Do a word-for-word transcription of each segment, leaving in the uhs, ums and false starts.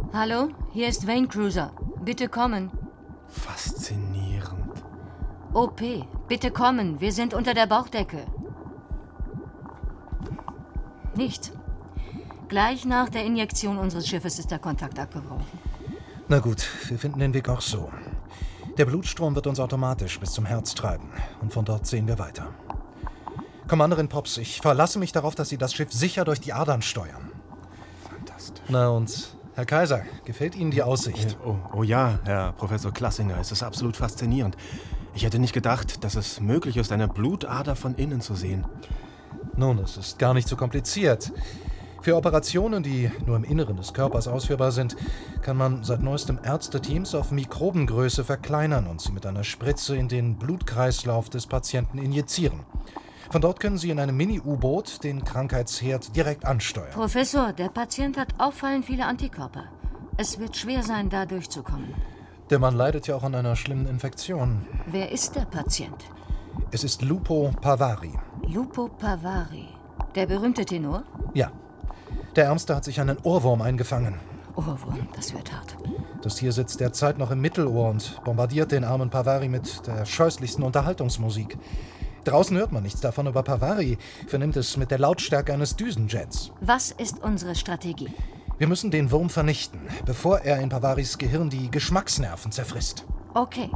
Hallo, hier ist Wayne Cruiser. Bitte kommen. Faszinierend. O P, bitte kommen. Wir sind unter der Bauchdecke. Nicht. Gleich nach der Injektion unseres Schiffes ist der Kontakt abgebrochen. Na gut, wir finden den Weg auch so. Der Blutstrom wird uns automatisch bis zum Herz treiben. Und von dort sehen wir weiter. Kommanderin Pops, ich verlasse mich darauf, dass Sie das Schiff sicher durch die Adern steuern. Fantastisch. Na und, Herr Kaiser, gefällt Ihnen die Aussicht? Oh, oh ja, Herr Professor Klassinger, es ist absolut faszinierend. Ich hätte nicht gedacht, dass es möglich ist, eine Blutader von innen zu sehen. Nun, es ist gar nicht so kompliziert. Für Operationen, die nur im Inneren des Körpers ausführbar sind, kann man seit neuestem Ärzteteams auf Mikrobengröße verkleinern und sie mit einer Spritze in den Blutkreislauf des Patienten injizieren. Von dort können Sie in einem Mini-U-Boot den Krankheitsherd direkt ansteuern. Professor, der Patient hat auffallend viele Antikörper. Es wird schwer sein, da durchzukommen. Der Mann leidet ja auch an einer schlimmen Infektion. Wer ist der Patient? Es ist Lupo Pavari. Lupo Pavari. Der berühmte Tenor? Ja. Der Ärmste hat sich einen Ohrwurm eingefangen. Ohrwurm, das wird hart. Das Tier sitzt derzeit noch im Mittelohr und bombardiert den armen Pavari mit der scheußlichsten Unterhaltungsmusik. Draußen hört man nichts davon, aber Pavari vernimmt es mit der Lautstärke eines Düsenjets. Was ist unsere Strategie? Wir müssen den Wurm vernichten, bevor er in Pavaris Gehirn die Geschmacksnerven zerfrisst. Okay.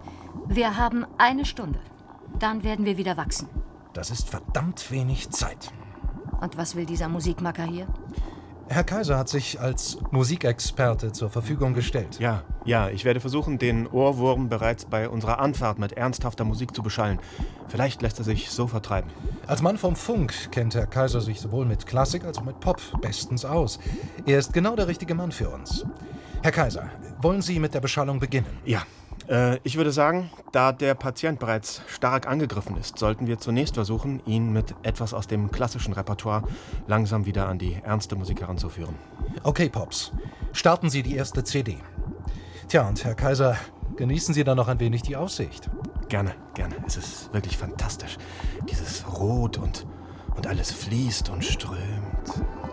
Wir haben eine Stunde. Dann werden wir wieder wachsen. Das ist verdammt wenig Zeit. Und was will dieser Musikmacker hier? Herr Kaiser hat sich als Musikexperte zur Verfügung gestellt. Ja, ja, ich werde versuchen, den Ohrwurm bereits bei unserer Anfahrt mit ernsthafter Musik zu beschallen. Vielleicht lässt er sich so vertreiben. Als Mann vom Funk kennt Herr Kaiser sich sowohl mit Klassik als auch mit Pop bestens aus. Er ist genau der richtige Mann für uns. Herr Kaiser, wollen Sie mit der Beschallung beginnen? Ja, äh, ich würde sagen, da der Patient bereits stark angegriffen ist, sollten wir zunächst versuchen, ihn mit etwas aus dem klassischen Repertoire langsam wieder an die ernste Musik heranzuführen. Okay, Pops. Starten Sie die erste C D. Tja, und Herr Kaiser, genießen Sie dann noch ein wenig die Aussicht. Gerne, gerne. Es ist wirklich fantastisch. Dieses Rot und, und alles fließt und strömt.